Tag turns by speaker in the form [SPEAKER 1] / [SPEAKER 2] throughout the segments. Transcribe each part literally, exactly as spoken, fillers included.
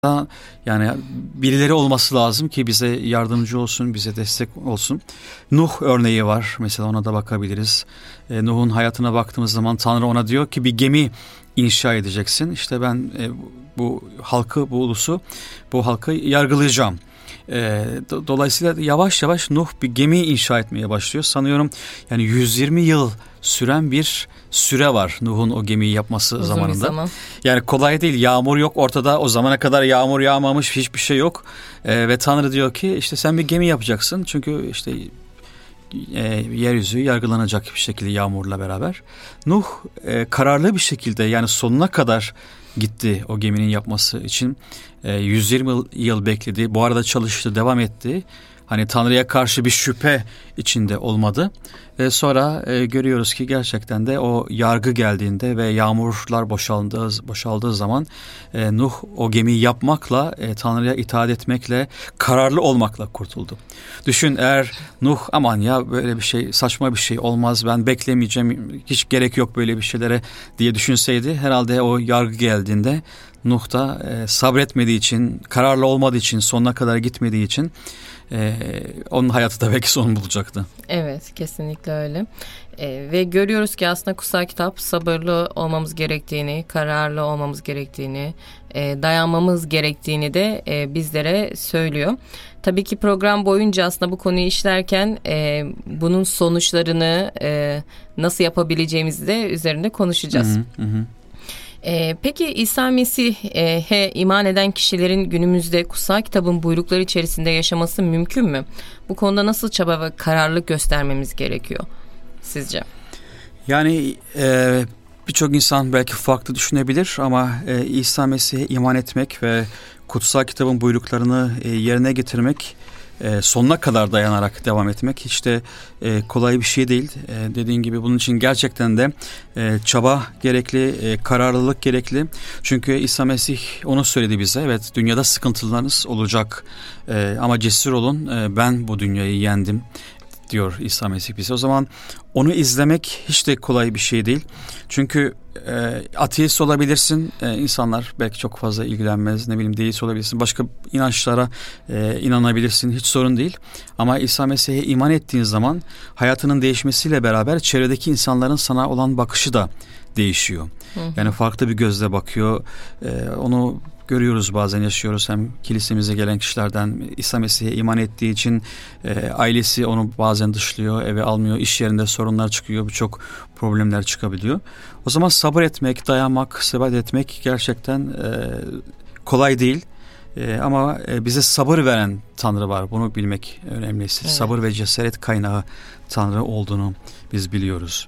[SPEAKER 1] Yani birileri olması lazım ki bize yardımcı olsun, bize destek olsun. Nuh örneği var. Mesela ona da bakabiliriz. E, Nuh'un hayatına baktığımız zaman Tanrı ona diyor ki bir gemi inşa edeceksin. İşte ben e, bu halkı, bu ulusu, bu halkı yargılayacağım. E, do, dolayısıyla yavaş yavaş Nuh bir gemi inşa etmeye başlıyor. Sanıyorum yani yüz yirmi yıl süren bir süre var Nuh'un o gemiyi yapması Uzun zamanında. Zaman. Yani kolay değil. Yağmur yok ortada. O zamana kadar yağmur yağmamış, hiçbir şey yok. E, ve Tanrı diyor ki işte sen bir gemi yapacaksın. Çünkü işte e, yeryüzü yargılanacak bir şekilde yağmurla beraber. Nuh e, kararlı bir şekilde yani sonuna kadar gitti o geminin yapması için. E, yüz yirmi yıl bekledi. Bu arada çalıştı, devam etti. Hani Tanrı'ya karşı bir şüphe içinde olmadı. Ve sonra e, görüyoruz ki gerçekten de o yargı geldiğinde ve yağmurlar boşaldığı, boşaldığı zaman e, Nuh o gemiyi yapmakla, e, Tanrı'ya itaat etmekle, kararlı olmakla kurtuldu. Düşün, eğer Nuh aman ya böyle bir şey, saçma bir şey olmaz, ben beklemeyeceğim, hiç gerek yok böyle bir şeylere diye düşünseydi, herhalde o yargı geldiğinde Nuh da e, sabretmediği için, kararlı olmadığı için, sonuna kadar gitmediği için Ee, onun hayatı da belki son bulacaktı.
[SPEAKER 2] Evet, kesinlikle öyle. Ee, ve görüyoruz ki aslında kutsal kitap sabırlı olmamız gerektiğini, kararlı olmamız gerektiğini, e, dayanmamız gerektiğini de e, bizlere söylüyor. Tabii ki program boyunca aslında bu konuyu işlerken e, bunun sonuçlarını e, nasıl yapabileceğimizi de üzerinde konuşacağız. Hı hı hı. Ee, peki İsa Mesih'e iman eden kişilerin günümüzde kutsal kitabın buyrukları içerisinde yaşaması mümkün mü? Bu konuda nasıl çaba ve kararlılık göstermemiz gerekiyor sizce?
[SPEAKER 1] Yani e, birçok insan belki farklı düşünebilir ama e, İsa Mesih'e iman etmek ve kutsal kitabın buyruklarını e, yerine getirmek, E, sonuna kadar dayanarak devam etmek hiç de e, kolay bir şey değil. E, dediğin gibi bunun için gerçekten de e, çaba gerekli, e, kararlılık gerekli. Çünkü İsa Mesih onu söyledi bize. Evet, dünyada sıkıntılarınız olacak e, ama cesur olun, e, ben bu dünyayı yendim diyor İsa Mesih bize. O zaman onu izlemek hiç de kolay bir şey değil. Çünkü e, ateist olabilirsin, e, insanlar belki çok fazla ilgilenmez, ne bileyim deist olabilirsin, başka inançlara e, inanabilirsin, hiç sorun değil. Ama İsa Mesih'e iman ettiğin zaman hayatının değişmesiyle beraber çevredeki insanların sana olan bakışı da değişiyor. Hı hı. Yani farklı bir gözle bakıyor, e, onu görüyoruz, bazen yaşıyoruz. Hem kilisemize gelen kişilerden İsa Mesih'e iman ettiği için e, ailesi onu bazen dışlıyor, eve almıyor, iş yerinde sorunlar çıkıyor, birçok problemler çıkabiliyor. O zaman sabır etmek, dayanmak, sebat etmek gerçekten e, kolay değil. E, ama e, bize sabır veren Tanrı var. Bunu bilmek önemli. Evet. Sabır ve cesaret kaynağı Tanrı olduğunu biz biliyoruz.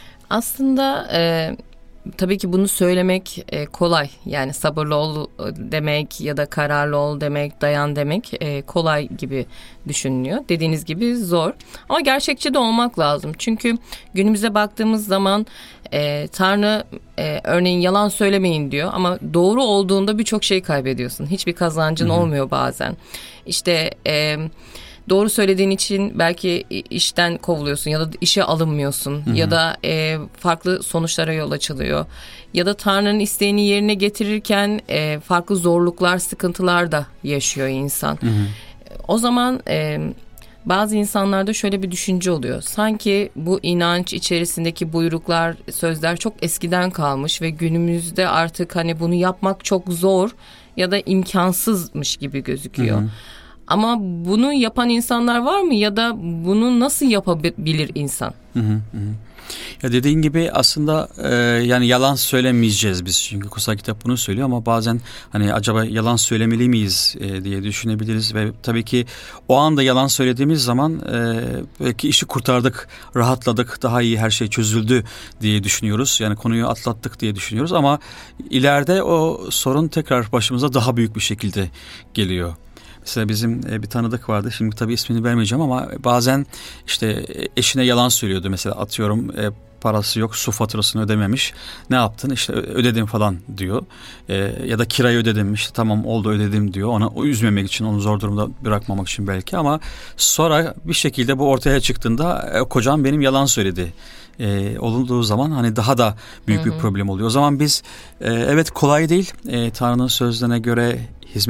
[SPEAKER 2] Aslında e, tabii ki bunu söylemek e, kolay. Yani sabırlı ol demek ya da kararlı ol demek, dayan demek e, kolay gibi düşünülüyor. Dediğiniz gibi zor. Ama gerçekçi de olmak lazım. Çünkü günümüze baktığımız zaman e, Tanrı e, örneğin yalan söylemeyin diyor. Ama doğru olduğunda birçok şey kaybediyorsun. Hiçbir kazancın Hı-hı. olmuyor bazen. İşte E, doğru söylediğin için belki işten kovuluyorsun ya da işe alınmıyorsun. Hı hı. Ya da e, farklı sonuçlara yol açılıyor. Ya da Tanrı'nın isteğini yerine getirirken e, farklı zorluklar, sıkıntılar da yaşıyor insan. Hı hı. O zaman e, bazı insanlarda şöyle bir düşünce oluyor. Sanki bu inanç içerisindeki buyruklar, sözler çok eskiden kalmış ve günümüzde artık hani bunu yapmak çok zor ya da imkansızmış gibi gözüküyor. Hı hı. Ama bunu yapan insanlar var mı ya da bunu nasıl yapabilir insan? Hı hı hı.
[SPEAKER 1] Ya dediğin gibi aslında e, yani yalan söylemeyeceğiz biz, çünkü kutsal kitap bunu söylüyor, ama bazen hani acaba yalan söylemeli miyiz e, diye düşünebiliriz ve tabii ki o anda yalan söylediğimiz zaman e, belki işi kurtardık, rahatladık, daha iyi her şey çözüldü diye düşünüyoruz. Yani konuyu atlattık diye düşünüyoruz ama ileride o sorun tekrar başımıza daha büyük bir şekilde geliyor. Mesela bizim bir tanıdık vardı. Şimdi tabii ismini vermeyeceğim ama bazen işte eşine yalan söylüyordu. Mesela atıyorum e, parası yok, su faturasını ödememiş. Ne yaptın? İşte ödedim falan diyor. E, ya da kirayı ödedim. İşte tamam oldu, ödedim diyor. Ona üzmemek için, onu zor durumda bırakmamak için belki, ama sonra bir şekilde bu ortaya çıktığında e, kocam benim yalan söyledi E, olunduğu zaman hani daha da büyük hı hı. bir problem oluyor. O zaman biz e, evet kolay değil. E, Tanrı'nın sözlerine göre